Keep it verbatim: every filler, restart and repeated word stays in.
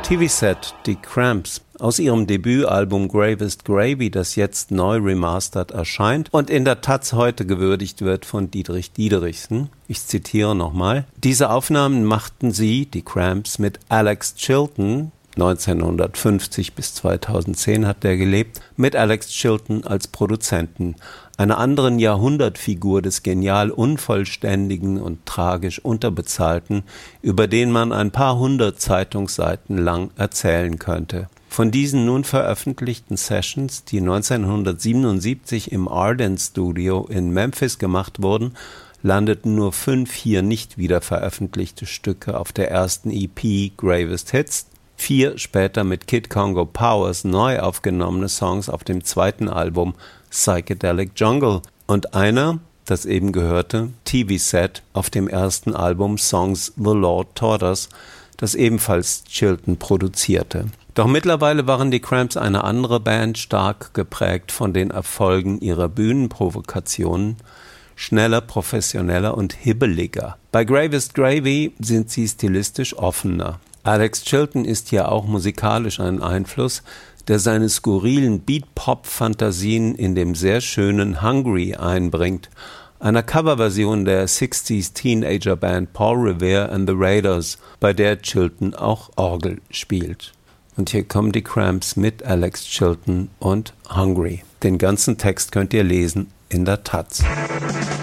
T V-Set, die Cramps, aus ihrem Debütalbum Gravest Gravy, das jetzt neu remastert erscheint und in der Taz heute gewürdigt wird von Dietrich Diederichsen. Ich zitiere nochmal. Diese Aufnahmen machten sie, die Cramps, mit Alex Chilton, neunzehnhundertfünfzig bis zweitausendzehn hat der gelebt, mit Alex Chilton als Produzenten, einer anderen Jahrhundertfigur des genial unvollständigen und tragisch unterbezahlten, über den man ein paar hundert Zeitungsseiten lang erzählen könnte. Von diesen nun veröffentlichten Sessions, die neunzehnhundertsiebenundsiebzig im Ardent Studio in Memphis gemacht wurden, landeten nur fünf hier nicht wieder veröffentlichte Stücke auf der ersten E P Gravest Hits, vier später mit Kid Congo Powers neu aufgenommene Songs auf dem zweiten Album Psychedelic Jungle und einer, das eben gehörte, T V-Set auf dem ersten Album Songs The Lord Taught Us, das ebenfalls Chilton produzierte. Doch mittlerweile waren die Cramps eine andere Band, stark geprägt von den Erfolgen ihrer Bühnenprovokationen, schneller, professioneller und hibbeliger. Bei Gravest Gravy sind sie stilistisch offener. Alex Chilton ist hier auch musikalisch ein Einfluss, der seine skurrilen Beat-Pop-Fantasien in dem sehr schönen Hungry einbringt, einer Coverversion der sechziger Teenager-Band Paul Revere and the Raiders, bei der Chilton auch Orgel spielt. Und hier kommen die Cramps mit Alex Chilton und Hungry. Den ganzen Text könnt ihr lesen in der Taz.